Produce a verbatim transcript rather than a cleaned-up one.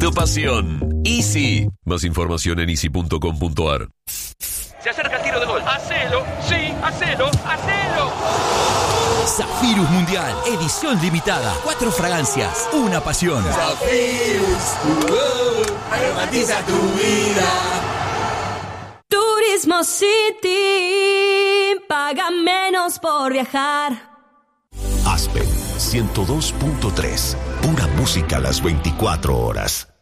tu pasión. Easy. Más información en easy punto com punto ar. Se acerca el tiro de gol. ¡Hacelo! ¡Sí! ¡Hacelo! ¡Hacelo! Zafirus Mundial, edición limitada. Cuatro fragancias, una pasión. Zafirus, uh, aromatiza tu vida. Turismo City, paga menos por viajar. Aspen ciento dos punto tres, pura música a las veinticuatro horas.